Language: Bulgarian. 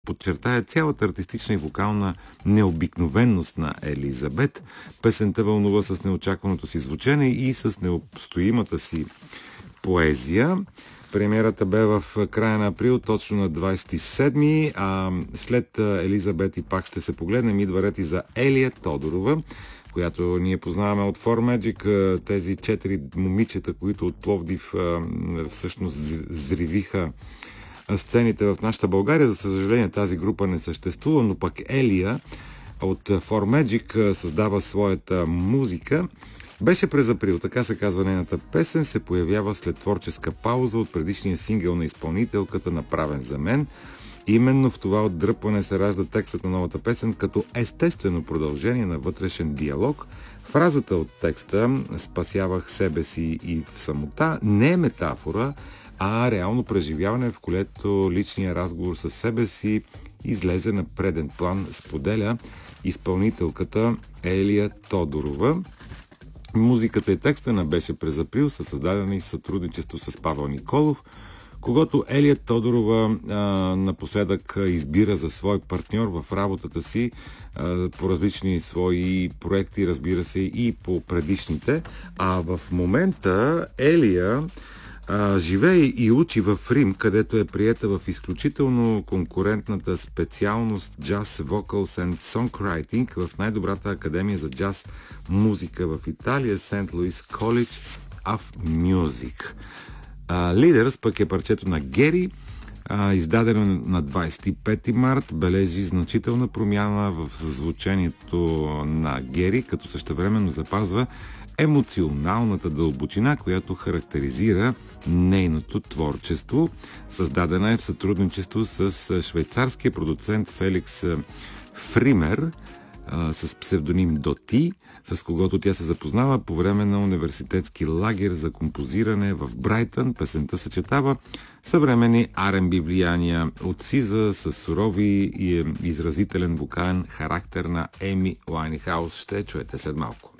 подчертая цялата артистична и вокална необикновенност на Елизабет. Песента вълнува с неочакваното си звучене и с необстоимата си поезия. Премиерата бе в края на април, точно на 27-ми, а след Елизабет и пак ще се погледнем, идва ред и за Елия Тодорова, която ние познаваме от For Magic, тези 4 момичета, които от Пловдив всъщност взривиха сцените в нашата България. За съжаление тази група не съществува, но пък Елия от For Magic създава своята музика. Беше през април, така се казва нейната песен, се появява след творческа пауза от предишния сингъл на изпълнителката "Направен за мен". Именно в това отдръпване се ражда текстът на новата песен като естествено продължение на вътрешен диалог. Фразата от текста "Спасявах себе си и в самота" не е метафора, а реално преживяване, в което личният разговор с себе си излезе на преден план, споделя изпълнителката Елия Тодорова. Музиката и текста на "Беше през април" са създадени в сътрудничество с Павел Николов, когато Елия Тодорова напоследък избира за свой партньор в работата си по различни свои проекти, разбира се, и по предишните. А в момента Елия живее и учи в Рим, където е приета в изключително конкурентната специалност Jazz Vocals and Songwriting в най-добрата академия за джаз музика в Италия, Сент Луис College of Music. Leaders пък е парчето на Гери, издадено на 25 март, бележи значителна промяна в звучението на Гери, като същевременно запазва емоционалната дълбочина, която характеризира нейното творчество. Създадена е в сътрудничество с швейцарския продуцент Феликс Фример с псевдоним Доти, с когото тя се запознава по време на университетски лагер за композиране в Брайтън. Песента съчетава съвременни R&B влияния от Сиза с сурови и изразителен вокален характер на Еми Уайнхаус. Ще чуете след малко.